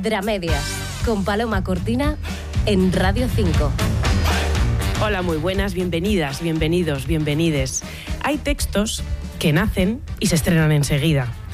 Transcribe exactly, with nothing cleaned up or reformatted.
Dramedias, con Paloma Cortina en Radio cinco. Hola, muy buenas, bienvenidas, bienvenidos, bienvenides. Hay textos que nacen y se estrenan enseguida.